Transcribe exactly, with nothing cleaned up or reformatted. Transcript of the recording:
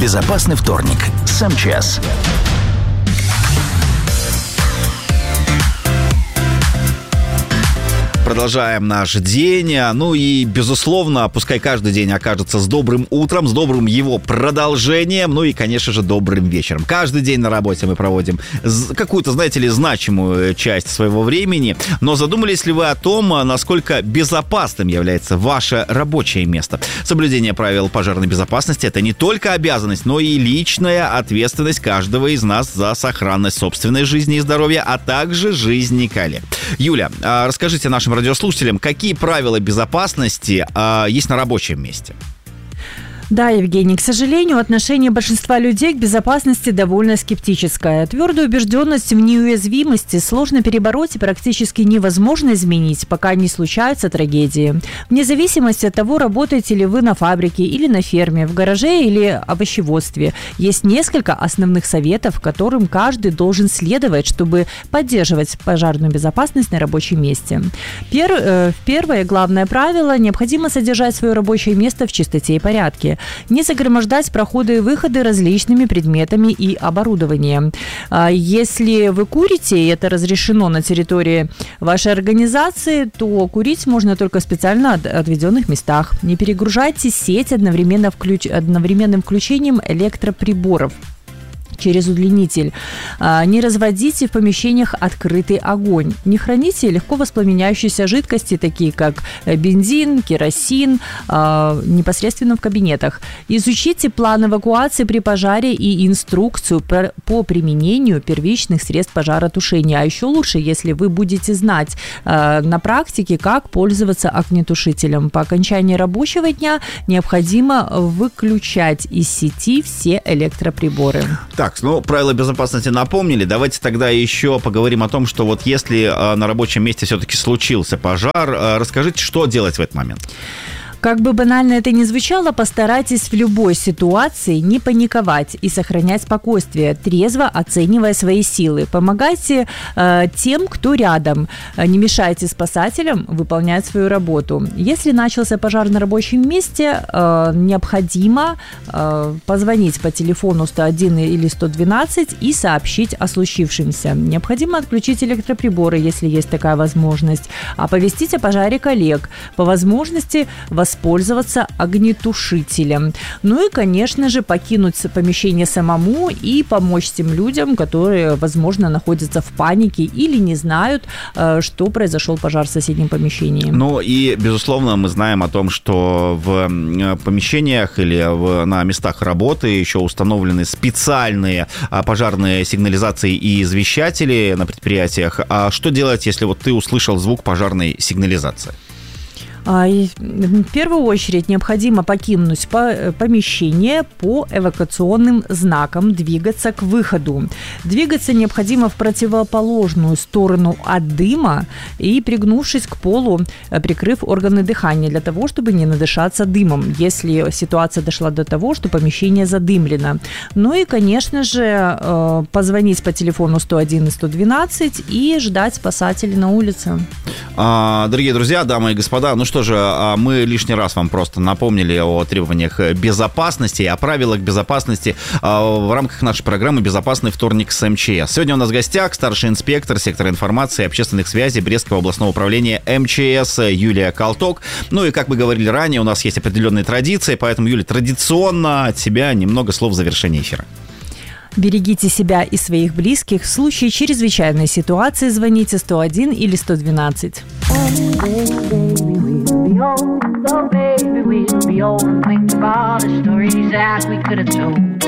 Безопасный вторник с МЧС. Продолжаем наш день. Ну и, безусловно, пускай каждый день окажется с добрым утром, с добрым его продолжением, ну и, конечно же, добрым вечером. Каждый день на работе мы проводим какую-то, знаете ли, значимую часть своего времени. Но задумались ли вы о том, насколько безопасным является ваше рабочее место? Соблюдение правил пожарной безопасности – это не только обязанность, но и личная ответственность каждого из нас за сохранность собственной жизни и здоровья, а также жизни коллег. Юля, расскажите нашим радиослушателям, какие правила безопасности а, есть на рабочем месте? Да, Евгений, к сожалению, отношение большинства людей к безопасности довольно скептическое. Твердую убежденность в неуязвимости сложно перебороть и практически невозможно изменить, пока не случаются трагедии. Вне зависимости от того, работаете ли вы на фабрике или на ферме, в гараже или овощеводстве, есть несколько основных советов, которым каждый должен следовать, чтобы поддерживать пожарную безопасность на рабочем месте. Пер, э, первое главное правило – необходимо содержать свое рабочее место в чистоте и порядке. Не загромождать проходы и выходы различными предметами и оборудованием. Если вы курите, и это разрешено на территории вашей организации, то курить можно только в специально отведенных местах. Не перегружайте сеть одновременно включ... одновременным включением электроприборов через удлинитель. Не разводите в помещениях открытый огонь. Не храните легко воспламеняющиеся жидкости, такие как бензин, керосин, непосредственно в кабинетах. Изучите план эвакуации при пожаре и инструкцию по применению первичных средств пожаротушения. А еще лучше, если вы будете знать на практике, как пользоваться огнетушителем. По окончании рабочего дня необходимо выключать из сети все электроприборы. Так, ну, правила безопасности напомнили. Давайте тогда еще поговорим о том, что вот если э, на рабочем месте все-таки случился пожар, э, расскажите, что делать в этот момент? Как бы банально это ни звучало, постарайтесь в любой ситуации не паниковать и сохранять спокойствие, трезво оценивая свои силы. Помогайте э, тем, кто рядом. Не мешайте спасателям выполнять свою работу. Если начался пожар на рабочем месте, э, необходимо э, позвонить по телефону сто один или сто двенадцать и сообщить о случившемся. Необходимо отключить электроприборы, если есть такая возможность, оповестить о пожаре коллег. По возможности воспользоваться воспользоваться огнетушителем. Ну и, конечно же, покинуть помещение самому и помочь тем людям, которые, возможно, находятся в панике или не знают, что произошел пожар в соседнем помещении. Ну и, безусловно, мы знаем о том, что в помещениях или в, на местах работы еще установлены специальные пожарные сигнализации и извещатели на предприятиях. А что делать, если вот ты услышал звук пожарной сигнализации? В первую очередь необходимо покинуть помещение по эвакуационным знакам, двигаться к выходу. Двигаться необходимо в противоположную сторону от дыма и, пригнувшись к полу, прикрыв органы дыхания для того, чтобы не надышаться дымом, если ситуация дошла до того, что помещение задымлено. Ну и, конечно же, позвонить по телефону сто один и сто двенадцать и ждать спасателей на улице. А, дорогие друзья, дамы и господа, ну что же, мы лишний раз вам просто напомнили о требованиях безопасности, о правилах безопасности в рамках нашей программы «Безопасный вторник» с МЧС. Сегодня у нас в гостях старший инспектор сектора информации и общественных связей Брестского областного управления МЧС Юлия Колток. Ну и, как мы говорили ранее, у нас есть определенные традиции, поэтому, Юля, традиционно от тебя немного слов в завершении эфира. Берегите себя и своих близких. В случае чрезвычайной ситуации звоните сто один или сто двенадцать.